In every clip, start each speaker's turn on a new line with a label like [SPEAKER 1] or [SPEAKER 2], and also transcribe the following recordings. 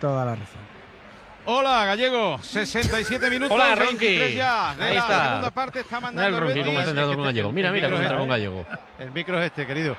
[SPEAKER 1] toda la razón.
[SPEAKER 2] Hola, Gallego. 67 minutos.
[SPEAKER 3] Hola,
[SPEAKER 2] 23
[SPEAKER 3] Ronqui.
[SPEAKER 2] ya. De
[SPEAKER 3] Ahí
[SPEAKER 2] la
[SPEAKER 3] está.
[SPEAKER 2] segunda parte está
[SPEAKER 3] Mira
[SPEAKER 2] mandando
[SPEAKER 3] el Ronqui
[SPEAKER 2] Betis.
[SPEAKER 3] cómo está entrando con Gallego. Mira cómo entra con Gallego.
[SPEAKER 2] El micro es este, querido.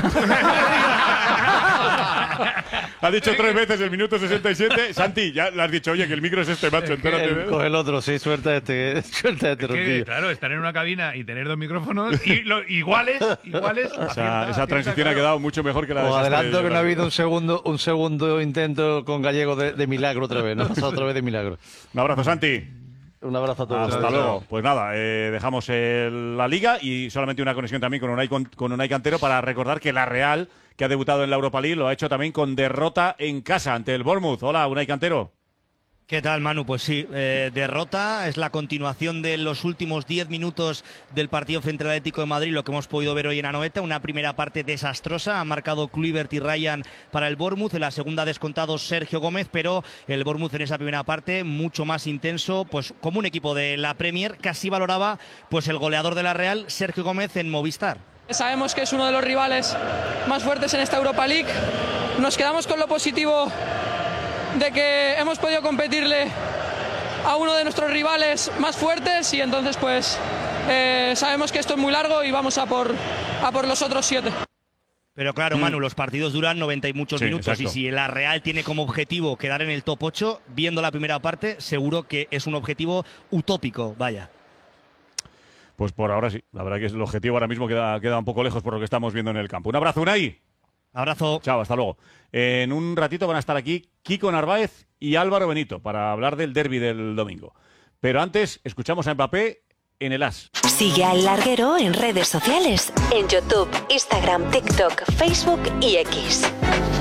[SPEAKER 4] Ha dicho 3 veces el minuto 67. Santi, ya le has dicho, oye, que el micro es este, macho. Entérate.
[SPEAKER 5] Coge el otro, sí, suelta este Ronquillo.
[SPEAKER 6] Claro, estar en una cabina y tener 2 micrófonos iguales.
[SPEAKER 4] Esa transición ha quedado mucho mejor que la de
[SPEAKER 5] Os
[SPEAKER 4] Sastre.
[SPEAKER 5] adelanto que no ha habido un segundo intento con Gallego de milagro otra vez, ¿no? Otra vez de milagro.
[SPEAKER 4] Un abrazo, Santi.
[SPEAKER 5] Un abrazo a todos.
[SPEAKER 4] Hasta luego. Pues nada, dejamos la Liga y solamente una conexión también con Unai Cantero para recordar que la Real, que ha debutado en la Europa League, lo ha hecho también con derrota en casa ante el Bournemouth. Hola, Unai Cantero.
[SPEAKER 7] ¿Qué tal, Manu? Pues sí, derrota, es la continuación de los últimos 10 minutos del partido frente al Atlético de Madrid, lo que hemos podido ver hoy en Anoeta, una primera parte desastrosa, ha marcado Kluivert y Ryan para el Bournemouth, en la segunda ha descontado Sergio Gómez, pero el Bournemouth en esa primera parte mucho más intenso, pues como un equipo de la Premier, casi valoraba pues el goleador de la Real, Sergio Gómez, en Movistar.
[SPEAKER 8] Sabemos que es uno de los rivales más fuertes en esta Europa League, nos quedamos con lo positivo de que hemos podido competirle a uno de nuestros rivales más fuertes y entonces pues sabemos que esto es muy largo y vamos a por los otros 7.
[SPEAKER 7] Pero claro, Manu, los partidos duran 90 y muchos minutos,
[SPEAKER 4] exacto.
[SPEAKER 7] y si la Real tiene como objetivo quedar en el top 8, viendo la primera parte, seguro que es un objetivo utópico, vaya.
[SPEAKER 4] Pues por ahora sí. La verdad que el objetivo ahora mismo queda un poco lejos por lo que estamos viendo en el campo. Un abrazo, Unai.
[SPEAKER 7] Abrazo.
[SPEAKER 4] Chao, hasta luego. En un ratito van a estar aquí Kiko Narváez y Álvaro Benito para hablar del derbi del domingo. Pero antes, escuchamos a Mbappé en el As.
[SPEAKER 9] Sigue al Larguero en redes sociales, en YouTube, Instagram, TikTok, Facebook y X.